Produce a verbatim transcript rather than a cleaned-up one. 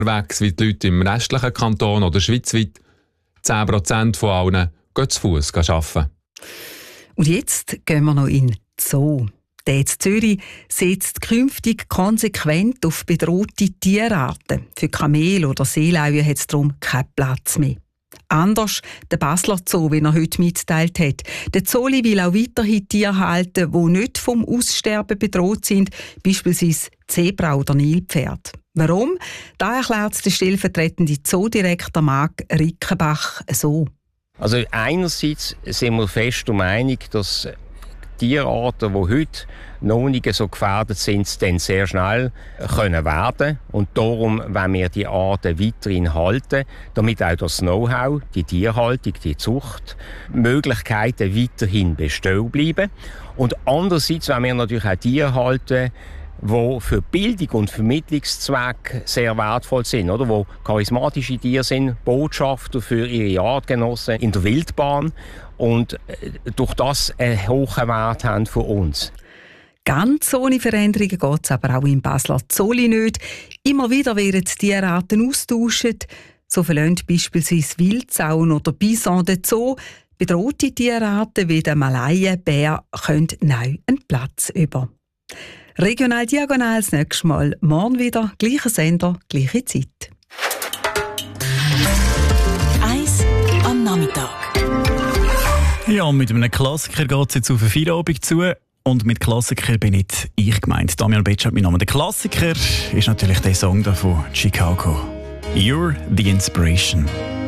unterwegs wie die Leute im restlichen Kanton oder schweizweit. zehn Prozent von allen gehen zu Fuss arbeiten. Und jetzt gehen wir noch in den Zoo. Der in Zürich setzt künftig konsequent auf bedrohte Tierarten. Für Kamele oder Seelaue hat es darum keinen Platz mehr. Anders der Basler Zoo, wie er heute mitgeteilt hat. Der Zooli will auch weiterhin Tiere halten, die nicht vom Aussterben bedroht sind, beispielsweise Zebra oder Nilpferd. Warum? Da erklärt der stellvertretende Zoodirektor Marc Rickenbach so. Also einerseits sind wir fest der Meinung, dass Tierarten, die heute noch nicht so gefährdet sind, dann sehr schnell können werden. Und darum wollen wir die Arten weiterhin halten, damit auch das Know-how, die Tierhaltung, die Zucht, Möglichkeiten weiterhin bestehen bleiben. Und andererseits wollen wir natürlich auch Tiere halten, die für Bildung und Vermittlungszwecke sehr wertvoll sind, oder? Wo charismatische Tiere sind, Botschafter für ihre Artgenossen in der Wildbahn und durch das einen hohen Wert haben für uns. Ganz ohne Veränderungen geht es aber auch im Basler Zooli nicht. Immer wieder werden die Tierarten austauscht. So verlassen beispielsweise Wildsauen oder Bison den Zoo. Bedrohte Tierarten wie der Malayenbär können neu einen Platz über. Regional Diagonal das nächste Mal. Morgen wieder, gleicher Sender, gleiche Zeit. Eis am Nachmittag. Ja, mit einem Klassiker geht es jetzt auf eine Feierabend zu. Und mit Klassiker bin nicht ich gemeint. Damian Betsch hat mein Name. Der Klassiker ist natürlich der Song da von Chicago. You're the Inspiration.